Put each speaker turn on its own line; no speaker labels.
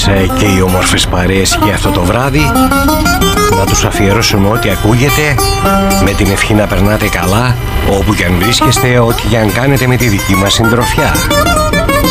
όλες και οι όμορφες παρέες για αυτό το βράδυ. Να τους αφιερώσουμε ό,τι ακούγεται, με την ευχή να περνάτε καλά όπου κι αν βρίσκεστε, ό,τι κι αν κάνετε με τη δική μας συντροφιά.